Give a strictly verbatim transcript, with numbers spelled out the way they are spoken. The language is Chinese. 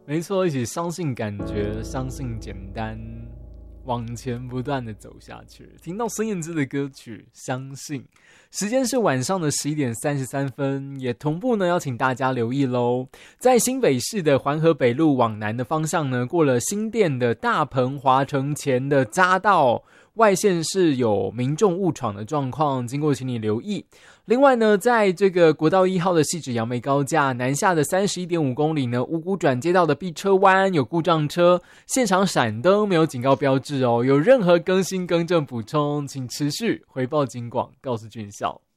没错，一起相信感觉，相信简单，往前不断的走下去。听到孙燕姿的歌曲《相信》，时间是晚上的十一点三十三分，也同步呢要请大家留意咯。在新北市的环河北路往南的方向呢，过了新店的大鹏华城前的匝道，外线是有民众误闯的状况，经过请你留意。另外呢，在这个国道一号的汐止杨梅高架南下的 三十一点五公里呢，五股转接道的 B 车弯有故障车，现场闪灯没有警告标志哦。有任何更新更正补充，请持续回报警广，告诉军校。